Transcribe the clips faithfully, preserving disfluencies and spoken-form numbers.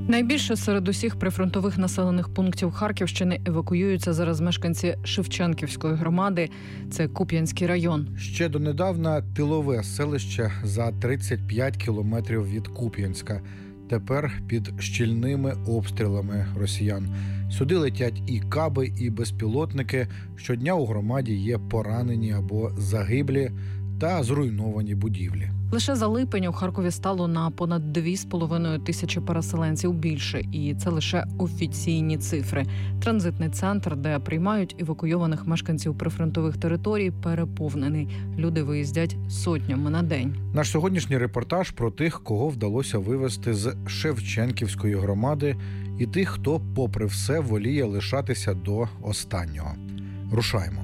Найбільше серед усіх прифронтових населених пунктів Харківщини евакуюються зараз мешканці Шевченківської громади. Це Куп'янський район. Ще донедавна тилове селище за тридцять п'ять кілометрів від Куп'янська. Тепер під щільними обстрілами росіян. Сюди летять і каби, і безпілотники. Щодня у громаді є поранені або загиблі та зруйновані будівлі. Лише за липень у Харкові стало на понад дві з половиною тисячі переселенців більше. І це лише офіційні цифри. Транзитний центр, де приймають евакуйованих мешканців прифронтових територій, переповнений. Люди виїздять сотнями на день. Наш сьогоднішній репортаж про тих, кого вдалося вивезти з Шевченківської громади, і тих, хто, попри все, воліє лишатися до останнього. Рушаємо.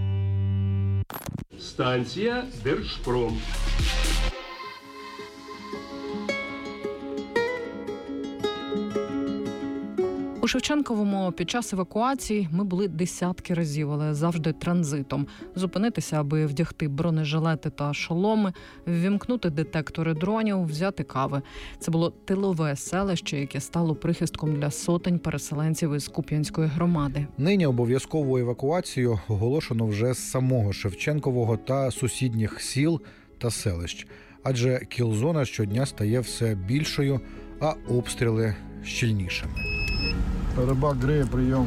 Станція Держпром. У Шевченковому під час евакуації ми були десятки разів, але завжди транзитом. Зупинитися, аби вдягти бронежилети та шоломи, ввімкнути детектори дронів, взяти кави. Це було тилове селище, яке стало прихистком для сотень переселенців із Куп'янської громади. Нині обов'язкову евакуацію оголошено вже з самого Шевченкового та сусідніх сіл та селищ. Адже кіл-зона щодня стає все більшою, а обстріли щільнішими. Рибак гриє, прийом.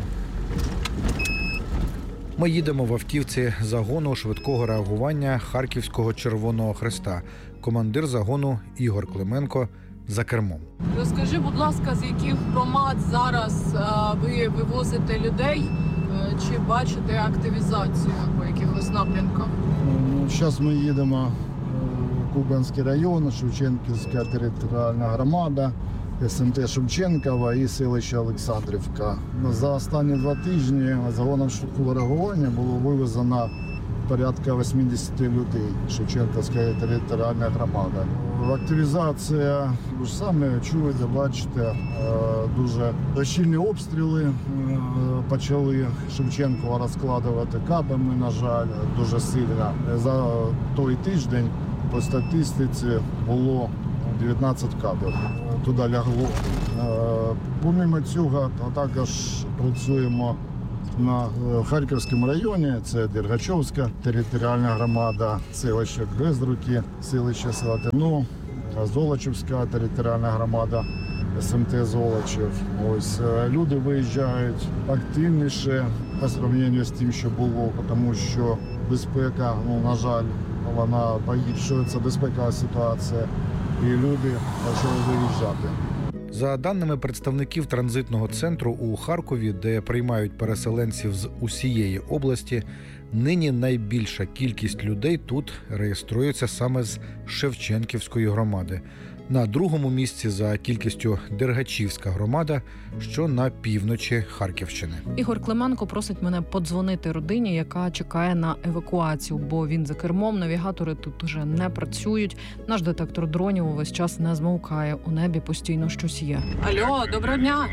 Ми їдемо в автівці загону швидкого реагування Харківського Червоного Хреста. Командир загону Ігор Клименко за кермом. Розкажи, будь ласка, з яких громад зараз а, ви вивозите людей? Чи бачите активізацію по якихось напрямках? Зараз ми їдемо в Куп'янський район, Шевченківська територіальна громада, ес ем те Шевченкова і селище Олександрівка. За останні два тижні загоном швидкого реагування було вивезено порядка вісімдесят людей. Шевченківська територіальна громада. Активізація, ви ж самі чуєте, бачите, дуже щільні обстріли почали Шевченкова розкладувати кабами, на жаль, дуже сильно. За той тиждень по статистиці було дев'ятнадцять кабів. Туди лягло. Помимо цього, також працюємо на Харківському районі, це Дергачовська територіальна громада, селище Безруки, селище Селатино, Золочівська територіальна громада, ес ем те Золочів. Ось люди виїжджають активніше по порівнянню з тим, що було, тому що безпека, ну, на жаль, вона погіршується, безпекова ситуація, і люди почали виїжджати. За даними представників транзитного центру у Харкові, де приймають переселенців з усієї області, нині найбільша кількість людей тут реєструється саме з Шевченківської громади. На другому місці за кількістю Дергачівська громада, що на півночі Харківщини. Ігор Клименко просить мене подзвонити родині, яка чекає на евакуацію, бо він за кермом, навігатори тут уже не працюють. Наш детектор дронів увесь час не змовкає, у небі постійно щось є. Алло, доброго дня!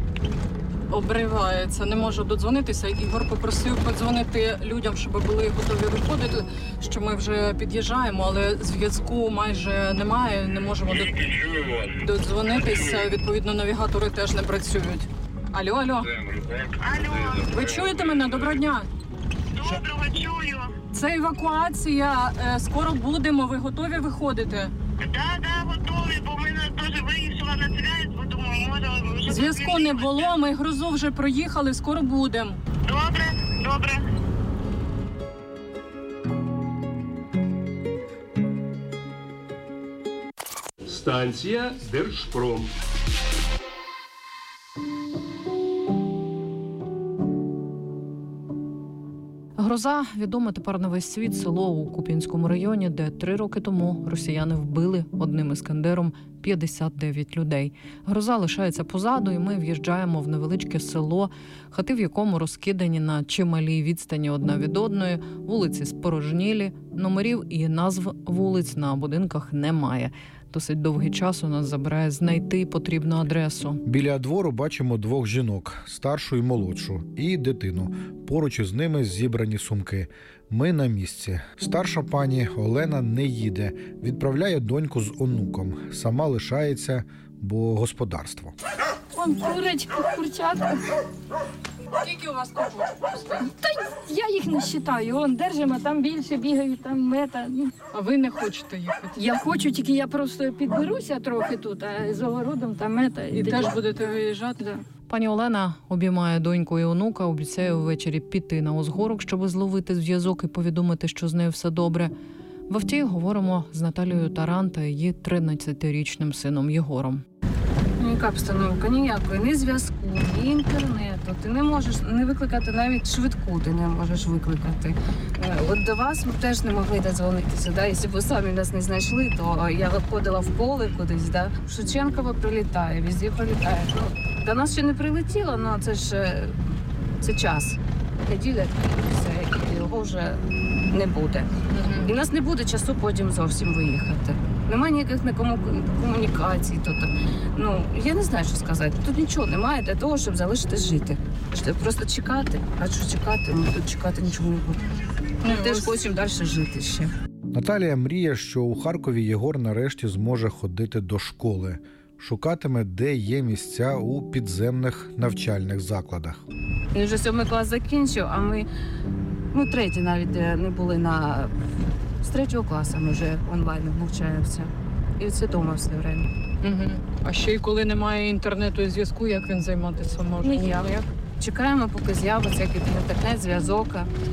Обривається, не можу додзвонитися. Ігор попросив подзвонити людям, щоб були готові виходити, що ми вже під'їжджаємо, але зв'язку майже немає, не можемо додзвонитися, відповідно, навігатори теж не працюють. Алло, алло. Алло. Ви чуєте мене? Доброго дня. Доброго, чую. Це евакуація, скоро будемо, ви готові виходити? Так, да, да, готові, бо ми теж вийшла на зв'язок, бо думаю, може... вже Зв'язку не було, ми грозу вже проїхали, скоро будемо. Добре, добре. Станція Держпром. Гроза – відоме тепер на весь світ село у Куп'янському районі, де три роки тому росіяни вбили одним іскандером п'ятдесят дев'ять людей. Гроза лишається позаду, і ми в'їжджаємо в невеличке село, хати в якому розкидані на чималій відстані одна від одної, вулиці спорожнілі, номерів і назв вулиць на будинках немає. Досить довгий час у нас забирає знайти потрібну адресу. Біля двору бачимо двох жінок – старшу і молодшу, і дитину. Поруч із ними зібрані сумки. Ми на місці. Старша пані Олена не їде. Відправляє доньку з онуком. Сама лишається, бо господарство. Вон курочки, курчатка. Скільки у вас курочок? Я їх не вважаю. Вон держимо, там більше бігають, там мета. Ну, А ви не хочете їхати? я хочу, тільки я просто підберуся трохи тут, а з огородом там мета. І теж будете виїжджати? Да. Пані Олена обіймає доньку і онука, обіцяє ввечері піти на узгорок, щоб зловити зв'язок і повідомити, що з нею все добре. В авті говоримо з Наталією Таран та її тринадцятирічним сином Єгором. Ніяка обстановка, ніякої, ні зв'язку, ні інтернету. Ти не можеш не викликати, навіть швидку ти не можеш викликати. Е, От до вас ми теж не могли додзвонитися. Да? Якщо б ви самі нас не знайшли, то я виходила в поле кудись. Да? Шевченкова прилітає, везде прилітає. Ну, до нас ще не прилетіло, але це ж е, це час. Неділя, і все, і його вже не буде. І в нас не буде часу потім зовсім виїхати. Немає ніяких не кому- комунікацій тут. Ну, я не знаю, що сказати. Тут нічого немає для того, щоб залишитись жити. Щоб просто чекати. А що чекати? Ми тут чекати нічого не буде. Ми теж хочемо далі жити ще. Наталія мріє, що у Харкові Єгор нарешті зможе ходити до школи. Шукатиме, де є місця у підземних навчальних закладах. Він вже сьомий клас закінчив, а ми, ну, третій навіть не були на... З третього класу ми вже онлайн навчаємося. І це вдома все время. Угу. А ще й коли немає інтернету і зв'язку, як він займатися може? Ніяк. Чекаємо, поки з'явиться якийсь інтернет, зв'язок.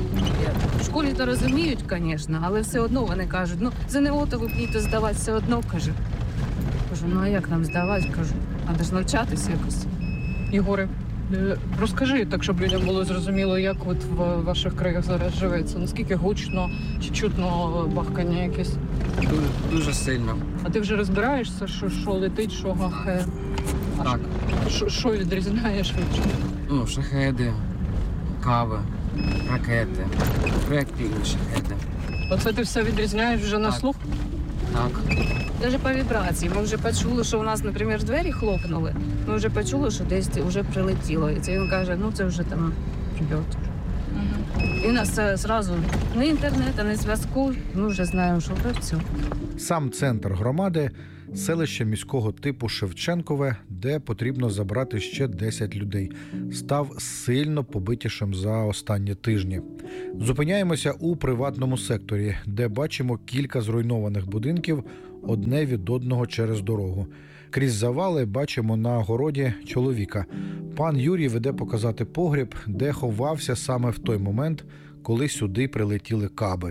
В школі то розуміють, звісно, але все одно вони кажуть, ну, ЗНО то ви будете здавати все одно, кажу. Кажу, ну а як нам здавати? Кажу, треба ж навчатися якось. Єгоре, е, розкажи так, щоб людям було зрозуміло, як от в ваших краях зараз живеться. Наскільки гучно чи чутно бахкання якесь? Дуже, дуже сильно. А ти вже розбираєшся, що, що летить, що гахає? А Так. Що, що відрізняєш від чого? Ну, шахеди, кави, ракети, реактивні шахеди. Оце ти все відрізняєш вже на Так. слух? Так. Навіть по вібрації. Ми вже почули, що у нас, наприклад, двері хлопнули. Ми вже почули, що десь вже прилетіло. І це він каже, ну це вже там прильот. І у нас це зразу ні інтернету, ні зв'язку. Ми вже знаємо, що вже все. Сам центр громади – селище міського типу Шевченкове, де потрібно забрати ще десять людей, став сильно побитішим за останні тижні. Зупиняємося у приватному секторі, де бачимо кілька зруйнованих будинків одне від одного через дорогу. Крізь завали бачимо на городі чоловіка. Пан Юрій веде показати погріб, де ховався саме в той момент, коли сюди прилетіли каби.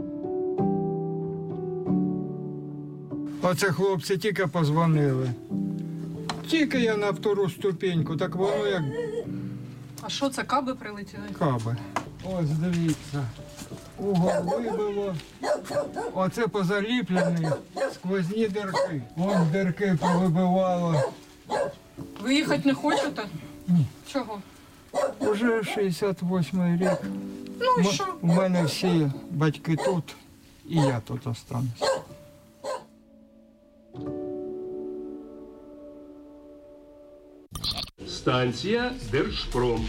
Оце хлопці тільки позвонили. Тільки я на втору ступеньку, так воно як А що це, каби прилетіли? каби. Ось дивіться. Угол вибило. Оце позаліплені сквозні дірки. Вон дірки повибивало. Ви їхати не хочете? Ні. Чого? Уже шістдесят восьмий рік. Ну і М- що? У мене всі батьки тут, і я тут останусь. Станція Держпром.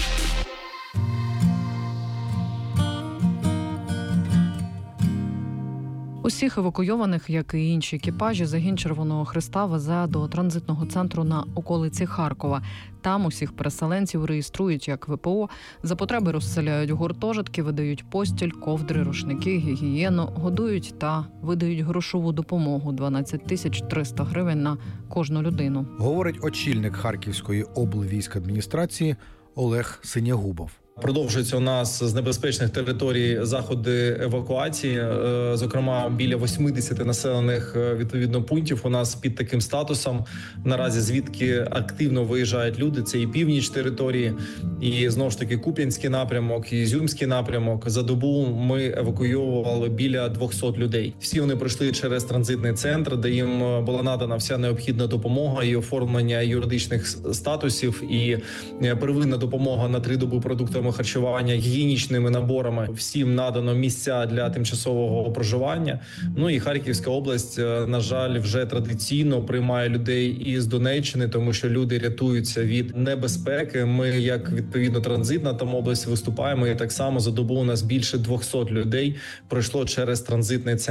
Усіх евакуйованих, як і інші екіпажі, загін Червоного Хреста везе до транзитного центру на околиці Харкова. Там усіх переселенців реєструють як ВПО, за потреби розселяють у гуртожитки, видають постіль, ковдри, рушники, гігієну, годують та видають грошову допомогу – дванадцять тисяч триста гривень на кожну людину. Говорить очільник Харківської облвійськадміністрації Олег Синягубов. Продовжуються у нас з небезпечних територій заходи евакуації. Е, Зокрема, біля вісімдесят населених е, відповідно пунктів у нас під таким статусом. Наразі звідки активно виїжджають люди. Це і північ території, і знову ж таки Куп'янський напрямок, і Ізюмський напрямок. За добу ми евакуйовували біля двохсот людей. Всі вони пройшли через транзитний центр, де їм була надана вся необхідна допомога і оформлення юридичних статусів, і первинна допомога на три доби продуктами харчування, гігієнічними наборами. Всім надано місця для тимчасового проживання. Ну і Харківська область, на жаль, вже традиційно приймає людей із Донеччини, тому що люди рятуються від небезпеки. Ми, як відповідно транзитна там область, виступаємо. І так само за добу у нас більше двохсот людей пройшло через транзитний центр.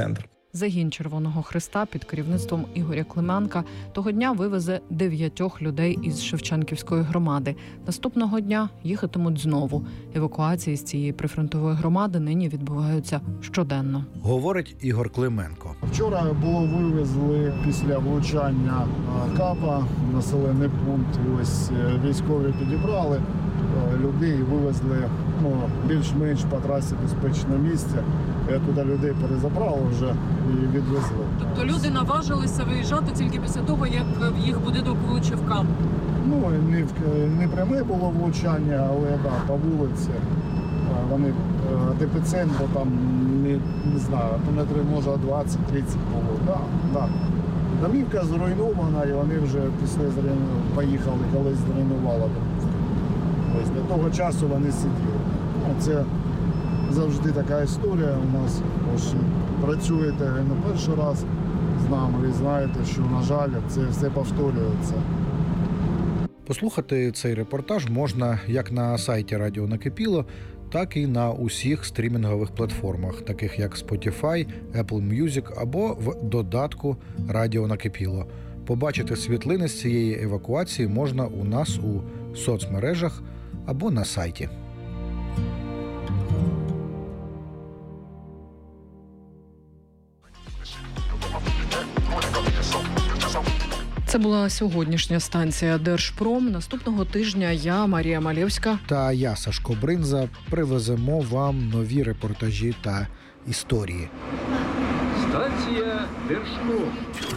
Загін Червоного Хреста під керівництвом Ігоря Клименка того дня вивезе дев'ятьох людей із Шевченківської громади. Наступного дня їхатимуть знову. Евакуації з цієї прифронтової громади нині відбуваються щоденно. Говорить Ігор Клименко. Вчора було вивезли після влучання а, капа населений пункт. І ось е, військові підібрали е, людей і вивезли ну, більш-менш по трасі безпечне місце. Я туди людей перезабрали вже і відвезли. Тобто люди наважилися виїжджати тільки після того, як в їх будинок влучив кап? Ну, не, в- не пряме було влучання, але да, по вулиці. А, Вони е, епіцентр там, не, не знаю, метрів може двадцять-тридцять було. Да, да. Домівка зруйнована, і вони вже після зруйну- поїхали, колись зруйнувала домівку. Ось до того часу вони сиділи. Ну, це завжди така історія у нас. Ось працюєте не перший раз з нами і знаєте, що, на жаль, це все повторюється. Послухати цей репортаж можна як на сайті Радіо Накипіло, так і на усіх стрімінгових платформах, таких як Spotify, Apple Music або в додатку Радіо Накипіло. Побачити світлини з цієї евакуації можна у нас у соцмережах або на сайті. Це була сьогоднішня станція Держпром. Наступного тижня я, Марія Малєвська, Та я, Сашко Бринза, привеземо вам нові репортажі та історії. Станція Держпром.